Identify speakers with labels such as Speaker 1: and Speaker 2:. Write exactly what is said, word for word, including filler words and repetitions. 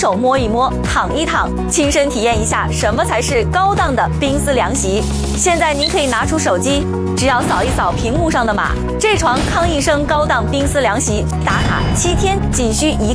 Speaker 1: 手摸一摸，躺一躺，亲身体验一下什么才是高档的冰丝凉席。现在您可以拿出手机，只要扫一扫屏幕上的码，这床康一生高档冰丝凉席打卡七天，仅需一